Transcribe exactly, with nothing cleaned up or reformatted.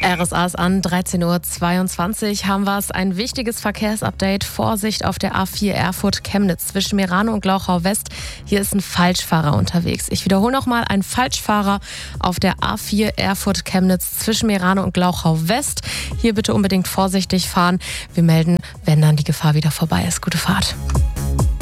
R S A ist an, dreizehn Uhr zweiundzwanzig haben wir es. Ein wichtiges Verkehrsupdate. Vorsicht auf der A vier Erfurt-Chemnitz zwischen Merano und Glauchau West. Hier ist ein Falschfahrer unterwegs. Ich wiederhole nochmal, ein Falschfahrer auf der A vier Erfurt-Chemnitz zwischen Merano und Glauchau West. Hier bitte unbedingt vorsichtig fahren. Wir melden, wenn dann die Gefahr wieder vorbei ist. Gute Fahrt.